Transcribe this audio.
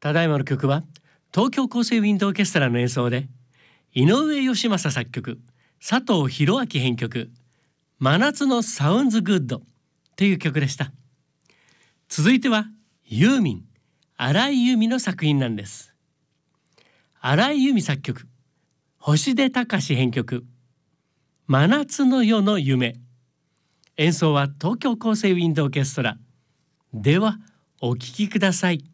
ただいまの曲は東京厚生ウィンドオーケストラの演奏で、井上義正作曲、佐藤弘明編曲、真夏のサウンズグッドという曲でした。続いてはユーミン、荒井由実の作品なんです。荒井由実作曲、星出隆編曲、真夏の夜の夢。演奏は東京厚生ウィンドオーケストラ。ではお聴きください。